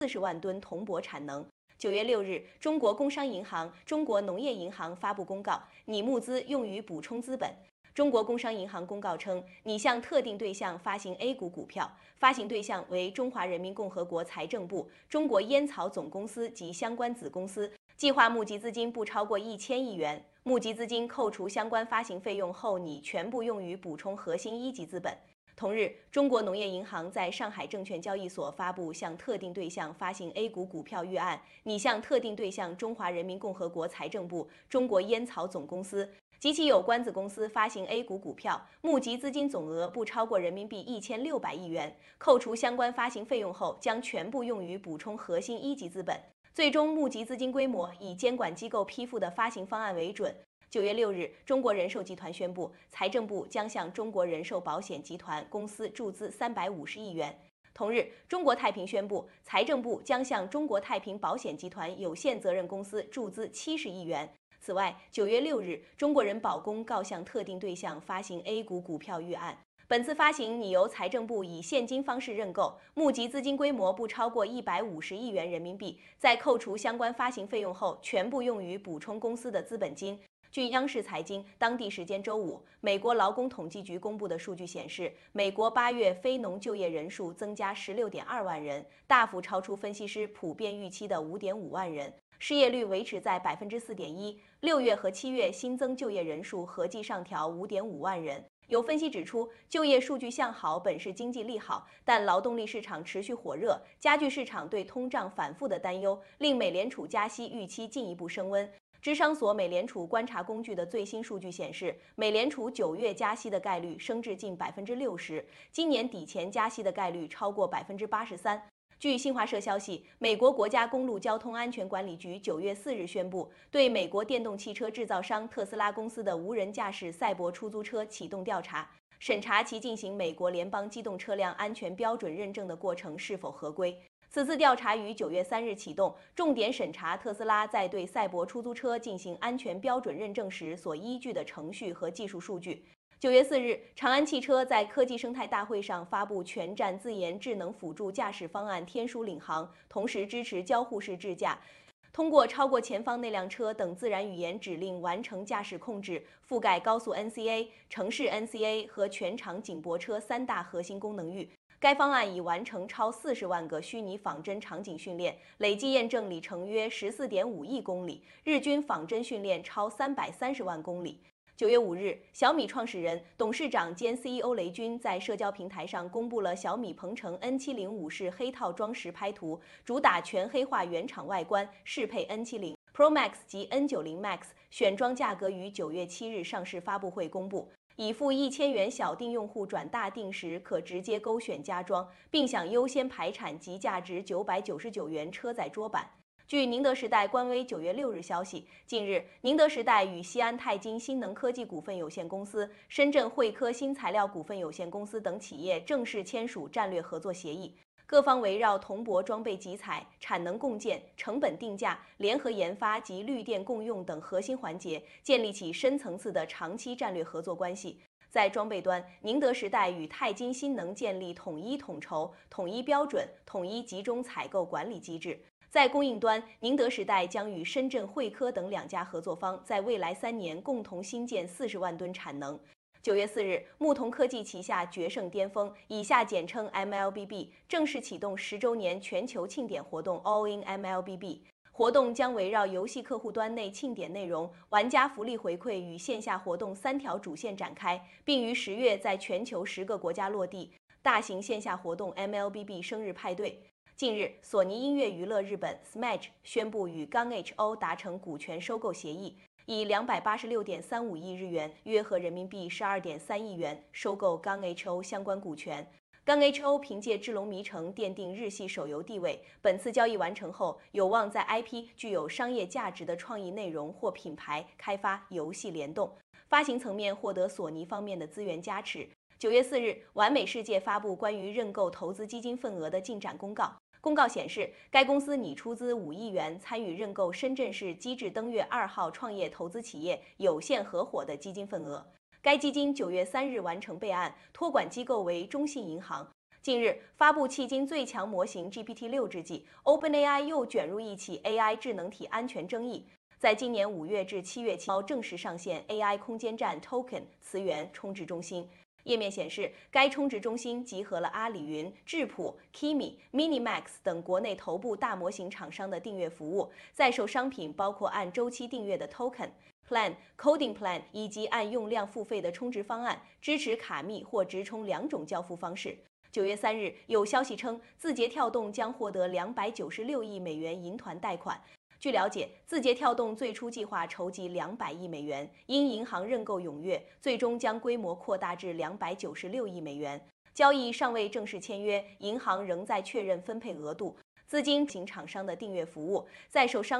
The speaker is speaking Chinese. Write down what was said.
40万吨铜箔产能。9月6日，中国工商银行、中国农业银行发布公告，拟募资用于补充资本。中国工商银行公告称，拟向特定对象发行 A 股股票，发行对象为中华人民共和国财政部、中国烟草总公司及相关子公司，计划募集资金不超过1000亿元。募集资金扣除相关发行费用后，拟全部用于补充核心一级资本。同日，中国农业银行在上海证券交易所发布向特定对象发行 A 股股票预案，拟向特定对象中华人民共和国财政部、中国烟草总公司及其有关子公司发行 A 股股票，募集资金总额不超过人民币1600亿元，扣除相关发行费用后，将全部用于补充核心一级资本。最终募集资金规模以监管机构批复的发行方案为准。9月6日，中国人寿集团宣布，财政部将向中国人寿保险集团公司注资350亿元。同日，中国太平宣布，财政部将向中国太平保险集团有限责任公司注资70亿元。此外，9月6日，中国人保公告向特定对象发行 A 股股票预案。本次发行拟由财政部以现金方式认购，募集资金规模不超过150亿元人民币，在扣除相关发行费用后，全部用于补充公司的资本金。据央视财经当地时间周五，美国劳工统计局公布的数据显示，美国8月非农就业人数增加16.2万人，大幅超出分析师普遍预期的5.5万人，失业率维持在4.1%。6月和7月新增就业人数合计上调5.5万人。有分析指出，就业数据向好本是经济利好，但劳动力市场持续火热，加剧市场对通胀反复的担忧，令美联储加息预期进一步升温。芝商所美联储观察工具的最新数据显示，美联储9月加息的概率升至近60%，今年底前加息的概率超过83%。据新华社消息，美国国家公路交通安全管理局9月4日宣布，对美国电动汽车制造商特斯拉公司的无人驾驶赛博出租车启动调查，审查其进行美国联邦机动车辆安全标准认证的过程是否合规。此次调查于9月3日启动，重点审查特斯拉在对赛博出租车进行安全标准认证时所依据的程序和技术数据。9月4日，长安汽车在科技生态大会上发布全站自研智能辅助驾驶方案天书领航，同时支持交互式智驾，通过超过前方那辆车等自然语言指令完成驾驶控制，覆盖高速 NCA、城市 NCA 和全场景泊车3大核心功能域。该方案已完成超40万个虚拟仿真场景训练，累计验证里程约14.5亿公里，日均仿真训练超330万公里。9月5日，小米创始人、董事长兼 CEO 雷军在社交平台上公布了小米鹏程 N70 武士黑套装实拍图，主打全黑化原厂外观，适配 N70 Pro Max 及 N90 Max， 选装价格于9月7日上市发布会公布。已付1000元小定用户转大定时，可直接勾选加装，并享优先排产及价值999元车载桌板。据宁德时代官微9月6日消息，近日，宁德时代与西安泰金新能科技股份有限公司、深圳汇科新材料股份有限公司等企业正式签署战略合作协议。各方围绕铜箔装备集采、产能共建、成本定价、联合研发及绿电共用等核心环节，建立起深层次的长期战略合作关系。在装备端，宁德时代与泰金新能建立统一统筹、统一标准、统一集中采购管理机制。在供应端，宁德时代将与深圳汇科等2家合作方，在未来3年共同新建40万吨产能。9月4日，牧童科技旗下决胜巅峰（以下简称 MLBB） 正式启动10周年全球庆典活动 All in MLBB。活动将围绕游戏客户端内庆典内容、玩家福利回馈与线下活动3条主线展开，并于10月在全球10个国家落地。大型线下活动 MLBB 生日派对。近日，索尼音乐娱乐日本 Smash 宣布与刚 HO 达成股权收购协议，以286.35亿日元（约合人民币12.3亿元）收购刚 HO 相关股权。刚 HO 凭借《智龙迷城》奠定日系手游地位，本次交易完成后，有望在 IP 具有商业价值的创意内容或品牌开发、游戏联动。发行层面获得索尼方面的资源加持。9月4日，完美世界发布关于认购投资基金份额的进展公告。公告显示，该公司拟出资5亿元参与认购深圳市机智登月2号创业投资企业有限合伙的基金份额。该基金9月3日完成备案，托管机构为中信银行。 近日，发布迄今最强模型 GPT-6之际，OpenAI 又卷入一起 AI 智能体安全争议。在今年5月至7月期正式上线 AI 空间站 Token 词源充值中心。页面显示，该充值中心集合了阿里云、智谱、Kimi、Minimax 等国内头部大模型厂商的订阅服务，在售商品包括按周期订阅的 Token、Plan、Coding Plan 以及按用量付费的充值方案，支持卡密或直充2种交付方式。9月3日，有消息称，字节跳动将获得296亿美元银团贷款。据了解，字节跳动最初计划筹集200亿美元，因银行认购踊跃，最终将规模扩大至296亿美元。交易尚未正式签约，银行仍在确认分配额度。资金型厂商的订阅服务，在售商